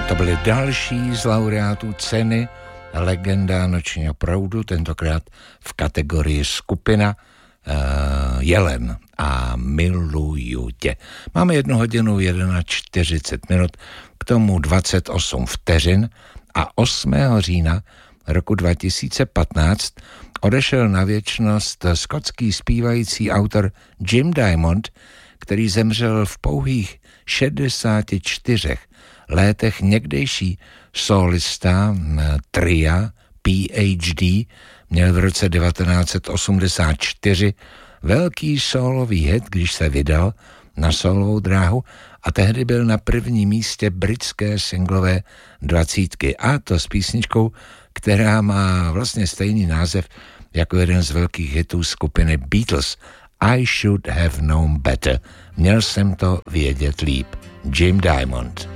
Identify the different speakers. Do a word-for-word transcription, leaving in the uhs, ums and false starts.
Speaker 1: To byly další z laureátů ceny Legenda nočního proudu, tentokrát v kategorii skupina uh, Jelen a Miluju tě. Máme jednu hodinu čtyřicet jedna minut, k tomu dvacet osm vteřin a osmého října roku dva tisíce patnáct odešel na věčnost skotský zpívající autor Jim Diamond, který zemřel v pouhých šedesáti čtyřech létech. Někdejší solista tria P H D měl v roce devatenáct set osmdesát čtyři velký sólový hit, když se vydal na sólovou dráhu, a tehdy byl na prvním místě britské singlové dvacítky, a to s písničkou, která má vlastně stejný název jako jeden z velkých hitů skupiny Beatles, I Should Have Known Better. Měl jsem to vědět líp. Jim Diamond.